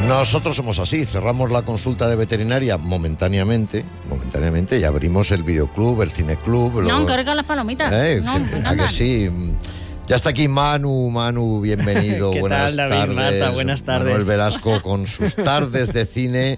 Nosotros somos así, cerramos la consulta de veterinaria momentáneamente y abrimos el videoclub, el cineclub. No, que rican las palomitas. ¿A que sí? Ya está aquí Manu, bienvenido. ¿Qué buenas tal, David, tardes. Marta? Buenas tardes. Manuel Velasco con sus tardes de cine.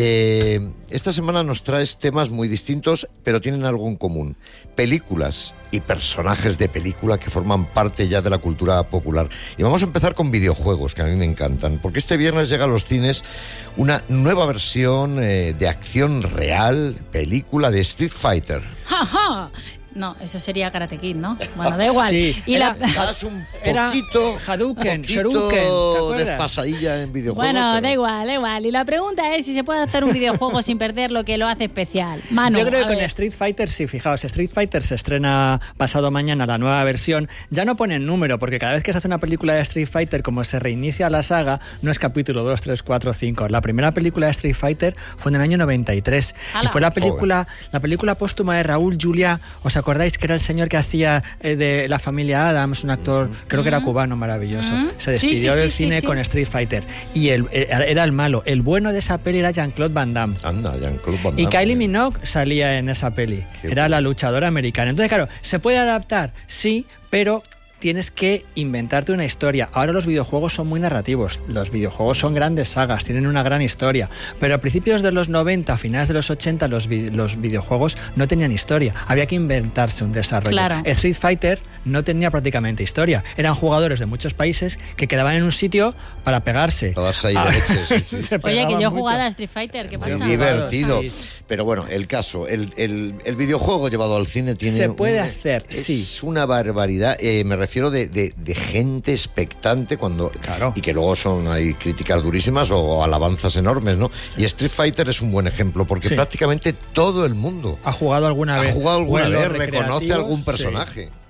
Esta semana nos traes temas muy distintos, pero tienen algo en común. Películas y personajes de película que forman parte ya de la cultura popular. Y vamos a empezar con videojuegos, que a mí me encantan, porque este viernes llega a los cines una nueva versión de acción real, película de Street Fighter. ¡Ja, ja! No, eso sería Karate Kid, ¿no? Bueno, da igual. Sí, Das un poquito, Hadouken, Shoryuken, ¿te acuerdas? de fasadilla en videojuegos. Bueno, pero... da igual. Y la pregunta es si se puede adaptar un videojuego sin perder lo que lo hace especial. Manu, yo creo que a con ver. Street Fighter, sí, fijaos, Street Fighter se estrena pasado mañana la nueva versión. Ya no ponen número, porque cada vez que se hace una película de Street Fighter, como se reinicia la saga, no es capítulo 2, 3, 4, 5. La primera película de Street Fighter fue en el año 93. ¡Hala! Y fue la película póstuma de Raúl Juliá. ¿Os acordáis que era el señor que hacía de la familia Adams, un actor, creo que era cubano, maravilloso? Se despidió del cine con Street Fighter. Y era el malo. El bueno de esa peli era Jean-Claude Van Damme. Anda, Jean-Claude Van Damme. Y Kylie Minogue salía en esa peli. Era la luchadora americana. Entonces, claro, ¿se puede adaptar? Sí, pero tienes que inventarte una historia. Ahora los videojuegos son muy narrativos. Los videojuegos son grandes sagas, tienen una gran historia. Pero a principios de los 90, a finales de los 80, los videojuegos no tenían historia. Había que inventarse un desarrollo. Claro. Street Fighter no tenía prácticamente historia. Eran jugadores de muchos países que quedaban en un sitio para pegarse. Para darse ahí de leches. Sí. Oye, que yo he jugado a Street Fighter, ¿qué pasa? Muy divertido. Sí. Pero bueno, el caso, el videojuego llevado al cine tiene... Se puede hacer, sí. Es una barbaridad. Me refiero de gente expectante cuando... Claro. Y que luego hay críticas durísimas o alabanzas enormes, ¿no? Y Street Fighter es un buen ejemplo, porque prácticamente todo el mundo ha jugado alguna vez. Reconoce algún personaje. Sí.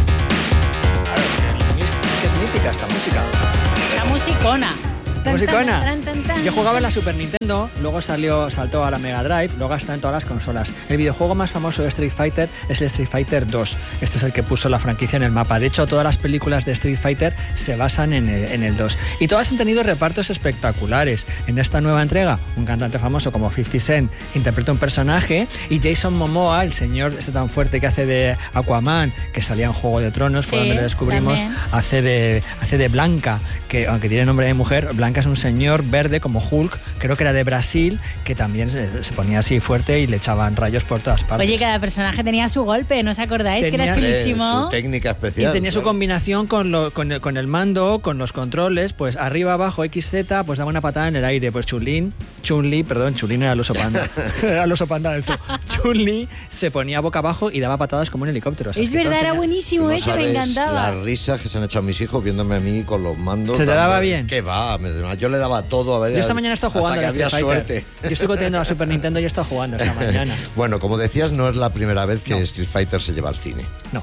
Es mítica esta música. Esta musicona. Musicona. Yo jugaba en la Super Nintendo, luego saltó a la Mega Drive, luego está en todas las consolas. El videojuego más famoso de Street Fighter es el Street Fighter 2. Este es el que puso la franquicia en el mapa. De hecho, todas las películas de Street Fighter se basan en el 2. Y todas han tenido repartos espectaculares. En esta nueva entrega, un cantante famoso como 50 Cent interpreta un personaje, y Jason Momoa, el señor tan fuerte que hace de Aquaman, que salía en Juego de Tronos, fue donde le descubrimos, hace de Blanca, que aunque tiene nombre de mujer, Blanca es un señor verde como Hulk, creo que era de Brasil, que también se ponía así fuerte y le echaban rayos por todas partes. Oye, cada personaje tenía su golpe, ¿no os acordáis? Que era chulísimo. Su técnica especial. Y tenía su combinación con el mando, con los controles, pues arriba, abajo, XZ, pues daba una patada en el aire. Pues Chun-Li era el oso panda. Era el oso panda del zoo. Chun-Li se ponía boca abajo y daba patadas como un helicóptero. O sea, es verdad, era buenísimo ese, me encantaba. Las risas que se han echado mis hijos viéndome a mí con los mandos. ¿Se te daba bien? ¿Qué va? Yo le daba todo. A ver, yo esta mañana he estado jugando. Hasta que había suerte. Yo estoy teniendo la Super Nintendo y he estado jugando esta mañana. Bueno, como decías, no es la primera vez que Street Fighter se lleva al cine. No.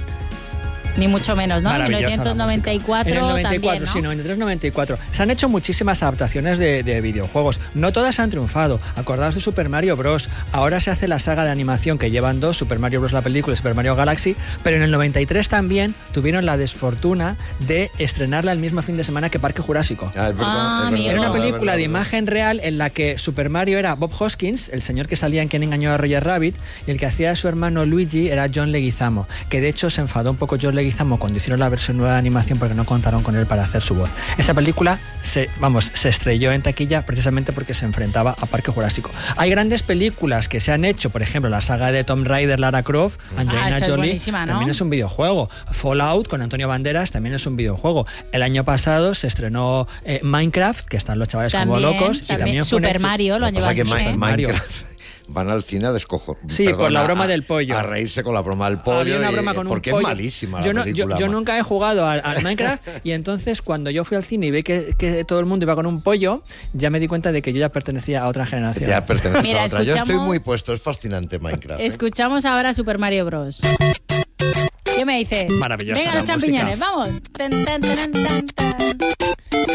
Ni mucho menos, ¿no? En 1994 en el 94, también, ¿no? Sí, 93-94. Se han hecho muchísimas adaptaciones de videojuegos. No todas han triunfado. Acordaos de Super Mario Bros. Ahora se hace la saga de animación, que llevan dos, Super Mario Bros. La película y Super Mario Galaxy, pero en el 93 también tuvieron la desfortuna de estrenarla el mismo fin de semana que Parque Jurásico. Es verdad. Era una película de imagen real en la que Super Mario era Bob Hoskins, el señor que salía en Quien engañó a Roger Rabbit, y el que hacía a su hermano Luigi era John Leguizamo, que de hecho se enfadó un poco John Leguizamo cuando hicieron la versión nueva de animación porque no contaron con él para hacer su voz. Esa película se estrelló en taquilla precisamente porque se enfrentaba a Parque Jurásico. Hay grandes películas que se han hecho, por ejemplo, la saga de Tomb Raider, Lara Croft, Angelina Jolie, ¿no? También es un videojuego. Fallout con Antonio Banderas también es un videojuego. El año pasado se estrenó Minecraft, que están los chavales como locos. Y también Super Mario lo han llevado aquí. Minecraft. Van al cine a descojo. Sí, por la broma del pollo. A reírse con la broma del pollo. Había una broma con porque un pollo. Es malísima la película. Yo nunca he jugado al Minecraft y entonces cuando yo fui al cine y vi que todo el mundo iba con un pollo, ya me di cuenta de que yo ya pertenecía a otra generación. Ya pertenecía a otra. Yo estoy muy puesto, es fascinante Minecraft. Escuchamos ahora Super Mario Bros. ¿Qué me dices? Maravillosa. Venga, los champiñones, vamos.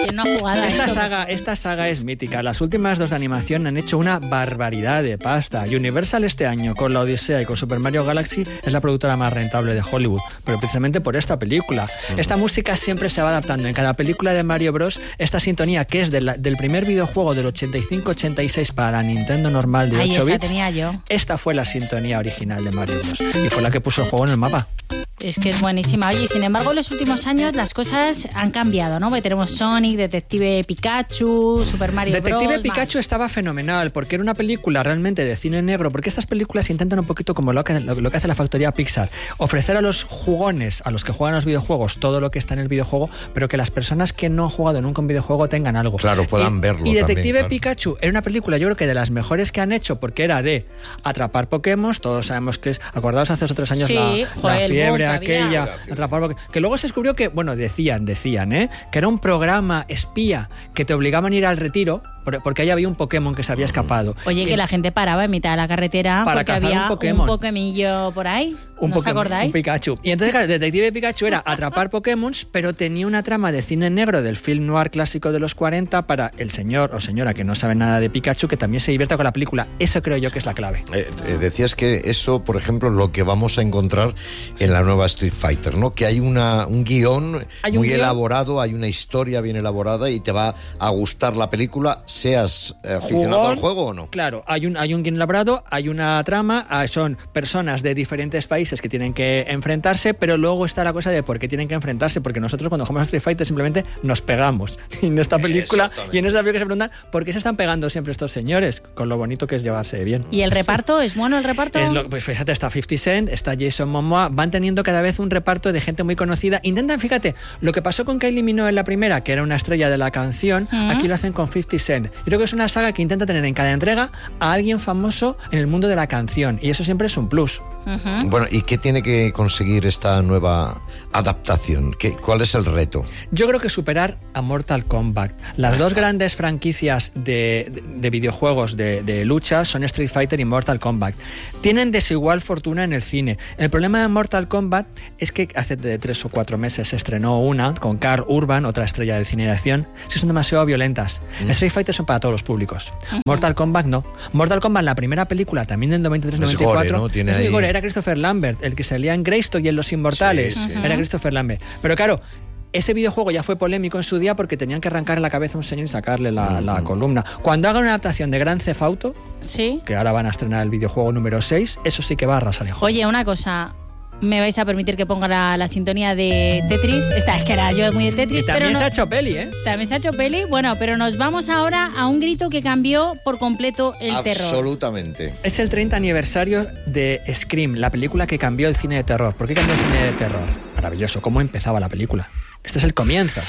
¿Quién no ha jugado a esto? Esta saga es mítica. Las últimas 2 de animación han hecho una barbaridad de pasta. Universal este año, con la Odisea y con Super Mario Galaxy, es la productora más rentable de Hollywood, pero precisamente por esta película. Esta música siempre se va adaptando. En cada película de Mario Bros, esta sintonía, que es del primer videojuego del 85-86 para la Nintendo normal de 8 bits, tenía yo. Esta fue la sintonía original de Mario Bros. Y fue la que puso el juego en el mapa. Es que es buenísima. Oye, sin embargo, en los últimos años las cosas han cambiado, ¿no? Porque tenemos Sonic, Detective Pikachu, Super Mario Bros. Detective Pikachu estaba fenomenal, porque era una película realmente de cine negro, porque estas películas intentan un poquito como lo que hace la factoría Pixar, ofrecer a los jugones, a los que juegan a los videojuegos, todo lo que está en el videojuego, pero que las personas que no han jugado nunca un videojuego tengan algo. Claro, puedan verlo. Y Detective también, claro. Pikachu era una película, yo creo que de las mejores que han hecho, porque era de atrapar Pokémon, todos sabemos que es, acordaos hace 2 o 3 años la fiebre aquella, atrapar Pokémon, que luego se descubrió que, bueno, decían, que era un programa espía que te obligaban a ir al retiro, porque ahí había un Pokémon que se había escapado. Oye, que la gente paraba en mitad de la carretera para porque cazar había un Pokémon. Pokémillo por ahí. ¿No os acordáis? Un Pikachu. Y entonces, claro, Detective Pikachu era atrapar Pokémon, pero tenía una trama de cine negro del film noir clásico de los 40 para el señor o señora que no sabe nada de Pikachu, que también se divierta con la película. Eso creo yo que es la clave. Decías que eso, por ejemplo, lo que vamos a encontrar en la nueva Street Fighter, ¿no? Que hay un guión muy elaborado, hay una historia bien elaborada y te va a gustar la película, seas aficionado al juego o no. Claro, hay un guión elaborado, hay una trama, son personas de diferentes países que tienen que enfrentarse, pero luego está la cosa de por qué tienen que enfrentarse, porque nosotros cuando jugamos a Street Fighter simplemente nos pegamos. Y en esta película se preguntan por qué se están pegando siempre estos señores, con lo bonito que es llevarse bien. ¿Y el reparto? ¿Es bueno el reparto? Pues fíjate, está 50 Cent, está Jason Momoa, van teniendo cada vez un reparto de gente muy conocida. Intentan, fíjate, lo que pasó con Kylie Minogue en la primera, que era una estrella de la canción, aquí lo hacen con 50 Cent. Yo creo que es una saga que intenta tener en cada entrega a alguien famoso en el mundo de la canción, y eso siempre es un plus. Bueno, ¿y qué tiene que conseguir esta nueva adaptación? ¿Cuál es el reto? Yo creo que superar a Mortal Kombat. Las dos grandes franquicias de videojuegos de lucha son Street Fighter y Mortal Kombat. Tienen desigual fortuna en el cine. El problema de Mortal Kombat es que hace de 3 o 4 meses se estrenó una con Karl Urban, otra estrella del cine de acción, que son demasiado violentas. Street Fighter son para todos los públicos. Mortal Kombat no. Mortal Kombat, la primera película, también del 93-94, ¿no? Tiene es muy gore. Era Christopher Lambert, el que salía en Greystock y en Los Inmortales. Sí. Era Christopher Lambert. Pero claro, ese videojuego ya fue polémico en su día porque tenían que arrancarle la cabeza a un señor y sacarle la columna. Cuando hagan una adaptación de Grand Theft Auto, que ahora van a estrenar el videojuego número 6, eso sí que va a arrasar en Hollywood. Oye, una cosa, ¿me vais a permitir que ponga la sintonía de Tetris? Es que era yo muy de Tetris, y también pero se ha hecho peli, ¿eh? También se ha hecho peli. Bueno, pero nos vamos ahora a un grito que cambió por completo el terror. Absolutamente. Es el 30 aniversario de Scream, la película que cambió el cine de terror. ¿Por qué cambió el cine de terror? Maravilloso, cómo empezaba la película. Este es el comienzo.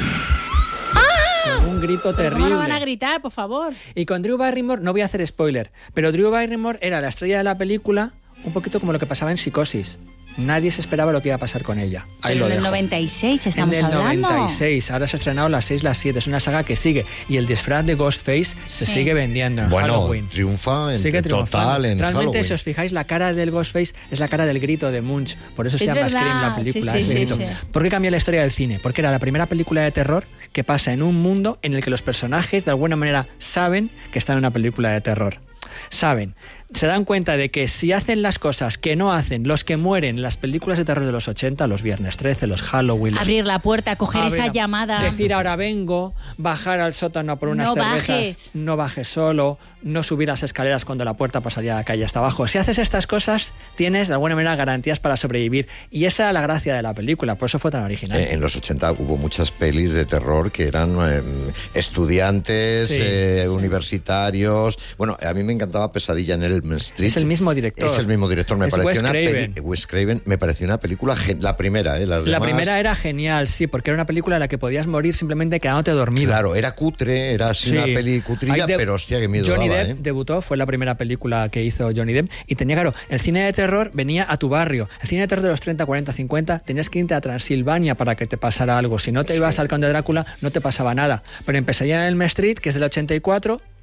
Con un grito terrible. ¿Cómo no van a gritar, por favor? Y con Drew Barrymore, no voy a hacer spoiler, pero Drew Barrymore era la estrella de la película, un poquito como lo que pasaba en Psicosis. Nadie se esperaba lo que iba a pasar con ella. Ahí pero lo en el dejo. 96 estamos hablando. En el 96. Ahora se ha estrenado las 6, las 7. Es una saga que sigue. Y el disfraz de Ghostface se sigue vendiendo en Halloween. Triunfa en sigue total en Realmente, Halloween. si os fijáis, la cara del Ghostface es la cara del grito de Munch. Por eso se llama Scream la película. Sí. ¿Por qué cambió la historia del cine? Porque era la primera película de terror que pasa en un mundo en el que los personajes de alguna manera saben que están en una película de terror. Se dan cuenta de que si hacen las cosas que no hacen los que mueren en las películas de terror de los 80, los Viernes 13, los Halloween... Abrir la puerta, coger esa llamada... Decir ahora vengo, bajar al sótano por unas cervezas... No bajes solo, no subir las escaleras cuando la puerta pasaría a la calle hasta abajo. Si haces estas cosas, tienes de alguna manera garantías para sobrevivir. Y esa era la gracia de la película, por eso fue tan original. En los 80 hubo muchas pelis de terror que eran estudiantes, universitarios... Bueno, a mí me encantaba Pesadilla en Elm Street. Es el mismo director. Es el mismo director. Me pareció Wes Craven me pareció una película... La primera, La primera era genial, sí, porque era una película en la que podías morir simplemente quedándote dormido. Claro, era cutre, era así una peli cutrilla, pero hostia, qué miedo Johnny daba, Depp debutó, fue la primera película que hizo Johnny Depp, y tenía, claro, el cine de terror venía a tu barrio. El cine de terror de los 30, 40, 50, tenías que irte a Transilvania para que te pasara algo. Si no te ibas al Conde Drácula, no te pasaba nada. Pero empecé ya en Elm Street, que es del 84...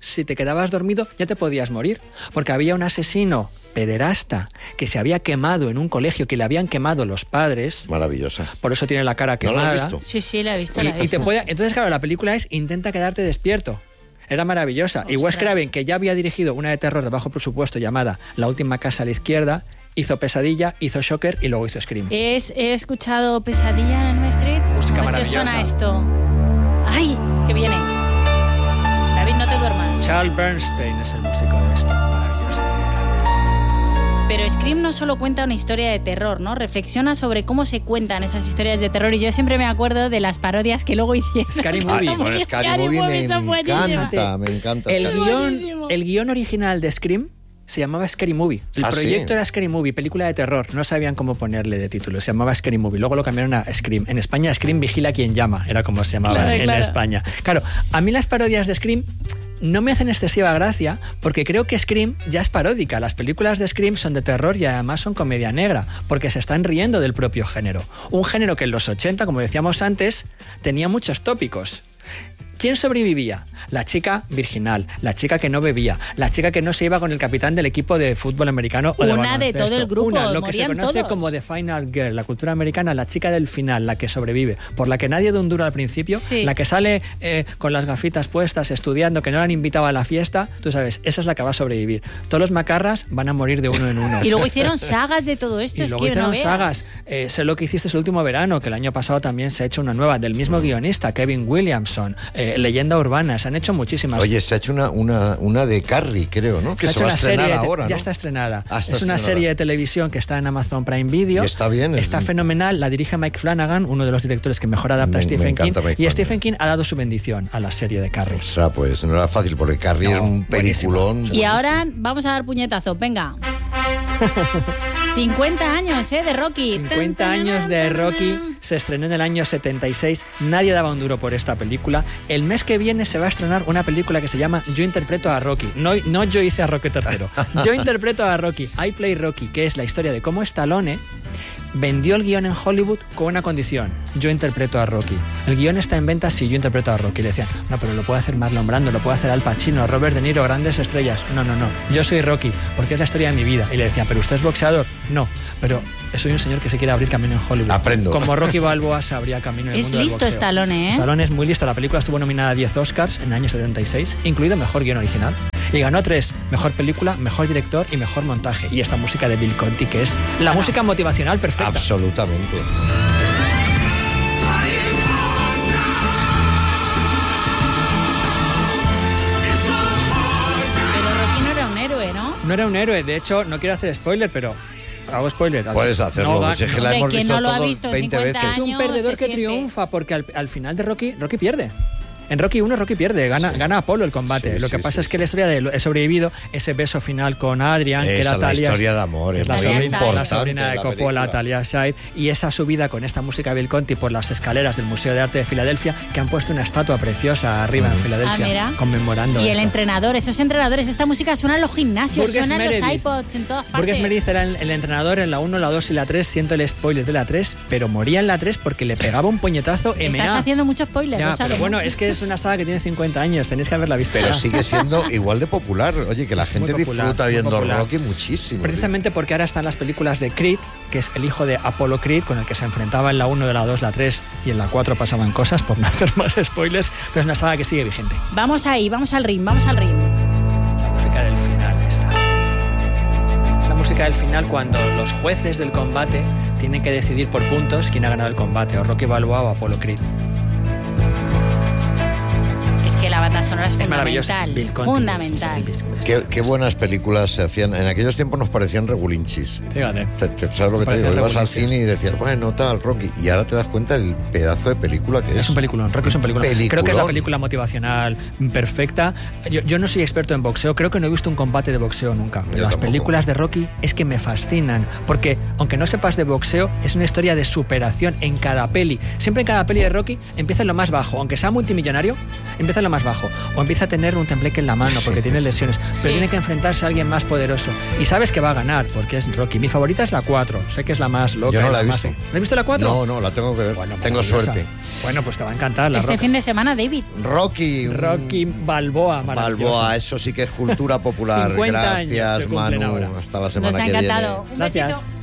si te quedabas dormido ya te podías morir, porque había un asesino pederasta que se había quemado en un colegio, que le habían quemado los padres. Maravillosa. Por eso tiene la cara quemada. ¿No la has visto? Sí, la he visto. Entonces, claro, la película es intenta quedarte despierto. Era maravillosa. Ostras. Y Wes Craven, que ya había dirigido una de terror de bajo presupuesto llamada La última casa a la izquierda, hizo Pesadilla, hizo Shocker y luego hizo Scream. He escuchado Pesadilla en el Street. Música a ver si os maravillosa. suena esto. ¡Ay! Que viene. David, no te duermas. Charles Bernstein es el músico de esto. Maravilloso. Pero Scream no solo cuenta una historia de terror, ¿no? Reflexiona sobre cómo se cuentan esas historias de terror y yo siempre me acuerdo de las parodias que luego hicieron. Scary Movie. Ay, con Scary Movie me encanta. El guión original de Scream se llamaba Scary Movie. El proyecto era Scary Movie, película de terror. No sabían cómo ponerle de título. Se llamaba Scary Movie. Luego lo cambiaron a Scream. En España, Scream Vigila quien llama. Era como se llamaba en España. Claro, a mí las parodias de Scream no me hacen excesiva gracia porque creo que Scream ya es paródica. Las películas de Scream son de terror y además son comedia negra porque se están riendo del propio género. Un género que en los 80, como decíamos antes, tenía muchos tópicos. ¿Quién sobrevivía? La chica virginal, la chica que no bebía, la chica que no se iba con el capitán del equipo de fútbol americano o de Una de todo el grupo, lo que se conoce todos. como The Final Girl, la cultura americana, la chica del final, la que sobrevive, por la que nadie da un duro al principio, sí. La que sale con las gafitas puestas, estudiando, que no la han invitado a la fiesta, tú sabes, esa es la que va a sobrevivir. Todos los macarras van a morir de uno en uno. Y luego hicieron sagas de todo esto. Y luego hicieron sagas. Sé lo que hiciste el último verano, que el año pasado también se ha hecho una nueva, del mismo guionista, Kevin Williamson, Leyenda Urbana, se han hecho muchísimas. Oye, se ha hecho una de Carrie, creo, ¿no? Que se va a estrenar ahora, ¿no? Ya está estrenada. Está es una estrenada. serie de televisión que está en Amazon Prime Video. Y está bien. Está fenomenal. La dirige Mike Flanagan, uno de los directores que mejor adapta a Stephen King. Y Stephen King ha dado su bendición a la serie de Carrie. O sea, pues no era fácil, porque Carrie es un peliculón. Y ahora vamos a dar puñetazos, venga. 50 años, de Rocky. 50 años de Rocky, se estrenó en el año 76. Nadie daba un duro por esta película. El mes que viene se va a estrenar una película que se llama Yo interpreto a Rocky. No yo hice a Rocky III. Yo interpreto a Rocky. I Play Rocky, que es la historia de cómo Stallone vendió el guión en Hollywood con una condición: yo interpreto a Rocky. El guión está en venta si yo interpreto a Rocky. Le decían, no, pero lo puede hacer Marlon Brando, lo puede hacer Al Pacino, Robert De Niro, grandes estrellas. No, yo soy Rocky, porque es la historia de mi vida. Y le decían, ¿pero usted es boxeador? No, pero soy un señor que se quiere abrir camino en Hollywood. Aprendo. Como Rocky Balboa se abría camino en el mundo del boxeo. Es listo Stallone, Stallone es muy listo. La película estuvo nominada a 10 Oscars en el año 76, incluido Mejor Guión Original. Y ganó 3, Mejor Película, Mejor Director y Mejor Montaje. Y esta música de Bill Conti, que es la música motivacional perfecta. Absolutamente. Pero Rocky no era un héroe, ¿no? No era un héroe. De hecho, no quiero hacer spoiler, pero hago spoiler. Puedes hacerlo, no, si es que la hemos que visto no lo ha todos visto en 20 50 veces. Es un años, perdedor se que siente. triunfa, porque al final de Rocky pierde. En Rocky 1 Rocky pierde, gana Apolo el combate. Sí, Lo que sí, pasa sí, es que la historia de he sobrevivido, ese beso final con Adrian, que era La Talia, historia de amor, es la muy Talia sobrina, Shire. la importante. sobrina de la Coppola, película. Talia Shire, y esa subida con esta música de Bill Conti por las escaleras del Museo de Arte de Filadelfia, que han puesto una estatua preciosa arriba en Filadelfia, mira. conmemorando Y el esto. entrenador, esos entrenadores, esta música suena en los gimnasios, Burgess suena en los Meredith. iPods, en todas partes. Burgess Meredith era el entrenador en la 1, la 2 y la 3. Siento el spoiler de la 3, pero moría en la 3 porque le pegaba un puñetazo Estás haciendo mucho spoiler, Ya, lo sabes. pero bueno, es que es una saga que tiene 50 años, tenéis que haberla visto. Pero sigue siendo igual de popular. Oye, que la gente Muy popular, disfruta muy viendo popular. Rocky muchísimo. Precisamente porque ahora están las películas de Creed, que es el hijo de Apollo Creed, con el que se enfrentaba en la 1, de la 2, la 3 y en la 4 pasaban cosas, por no hacer más spoilers, pero es una saga que sigue vigente. Vamos ahí, vamos al ring, vamos al ring. La música del final esta. Es la música del final cuando los jueces del combate tienen que decidir por puntos quién ha ganado el combate, o Rocky Balboa o Apollo Creed. Es que la banda sonora es maravilloso. fundamental. Bill Conti. Fundamental. Qué buenas películas se hacían. En aquellos tiempos nos parecían regulinchis. Fíjate. ¿Sabes lo que te Parecían digo? Ibas al regulinchis. cine y decías, bueno, tal, Rocky. Y ahora te das cuenta del pedazo de película que es. Es un peliculón, Rocky es un peliculón. Creo que es la Peliculón. película motivacional perfecta. Yo no soy experto en boxeo, creo que no he visto un combate de boxeo nunca. Pero Yo las tampoco. películas de Rocky es que me fascinan, porque aunque no sepas de boxeo, es una historia de superación en cada peli. Siempre en cada peli de Rocky empieza en lo más bajo, aunque sea multimillonario, empieza en lo más bajo. O empieza a tener un tembleque en la mano porque tiene lesiones, pero tiene que enfrentarse a alguien más poderoso. Y sabes que va a ganar porque es Rocky. Mi favorita es la 4, sé que es la más loca. Yo no la he visto. ¿No has visto la 4? No, la tengo que ver. Bueno, tengo suerte. Bueno, pues te va a encantar la fin de semana, David. Rocky Balboa, maravilloso. Balboa, eso sí que es cultura popular. 50 años Gracias, se cumplen Manu. ahora. Hasta la semana que viene. Nos ha encantado. Un Gracias. besito.